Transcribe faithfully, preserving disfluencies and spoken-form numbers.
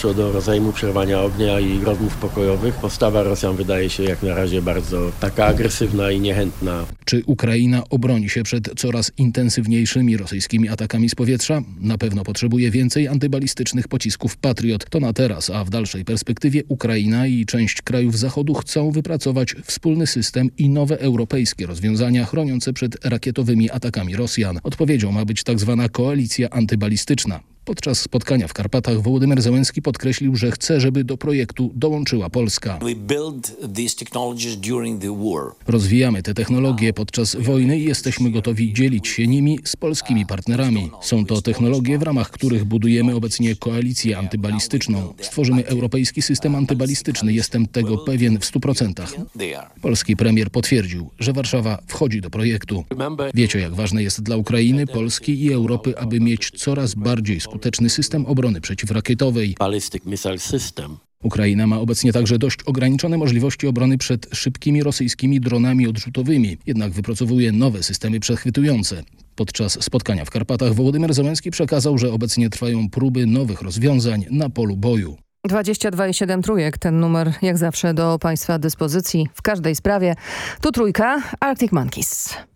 doszło do rozejmu, przerwania ognia i rozmów pokojowych. Postawa Rosjan wydaje się jak na razie bardzo taka agresywna i niechętna. Czy Ukraina obroni się przed coraz intensywniejszymi rosyjskimi atakami z powietrza? Na pewno potrzebuje więcej antybalistycznych pocisków Patriot. To na teraz, a w dalszej perspektywie Ukraina i część krajów Zachodu chcą wypracować wspólny system i nowe europejskie rozwiązania chroniące przed rakietowymi atakami Rosjan. Odpowiedzią ma być tak zwana koalicja antybalistyczna. Podczas spotkania w Karpatach Wołodymyr Zełenski podkreślił, że chce, żeby do projektu dołączyła Polska. Rozwijamy te technologie podczas wojny i jesteśmy gotowi dzielić się nimi z polskimi partnerami. Są to technologie, w ramach których budujemy obecnie koalicję antybalistyczną. Stworzymy europejski system antybalistyczny. Jestem tego pewien w stu procentach. Polski premier potwierdził, że Warszawa wchodzi do projektu. Wiecie, jak ważne jest dla Ukrainy, Polski i Europy, aby mieć coraz bardziej skuteczny system obrony przeciwrakietowej. Ukraina ma obecnie także dość ograniczone możliwości obrony przed szybkimi rosyjskimi dronami odrzutowymi, jednak wypracowuje nowe systemy przechwytujące. Podczas spotkania w Karpatach Wołodymyr Zełenski przekazał, że obecnie trwają próby nowych rozwiązań na polu boju. dwadzieścia dwa i siedem trójek, ten numer jak zawsze do Państwa dyspozycji w każdej sprawie. Tu Trójka, Arctic Monkeys.